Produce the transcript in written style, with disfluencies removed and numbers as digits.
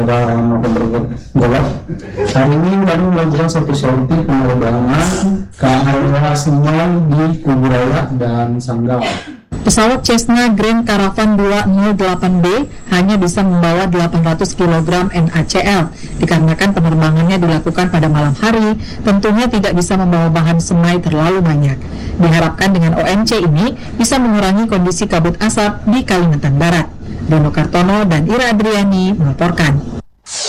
Hari ini kami melakukan satu sorti penerbangan ke area Semarang di Kuburaya dan Sanggau. Pesawat Cessna Grand Caravan 208B hanya bisa membawa 800 kg NaCl dikarenakan penerbangannya dilakukan pada malam hari, tentunya tidak bisa membawa bahan semai terlalu banyak. Diharapkan dengan ONC ini bisa mengurangi kondisi kabut asap di Kalimantan Barat. Dono Kartono dan Ira Adriani melaporkan.